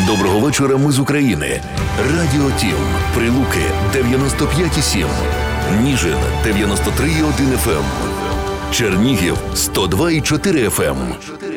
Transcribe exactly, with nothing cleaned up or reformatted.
Доброго вечора, ми з України. Радіо Тім. Прилуки дев'яносто п'ять і сім. Ніжин дев'яносто три і один еф ем. Чернігів сто два і чотири еф ем.